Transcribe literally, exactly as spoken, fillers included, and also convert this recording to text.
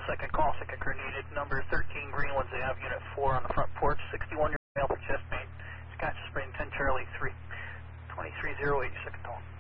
second call, second crew needed. Number thirteen Greenwoods Ave, Unit four on the front porch, sixty-one, male for chest pain. Scotch Spring, ten Charlie three, twenty-three oh eight, second call.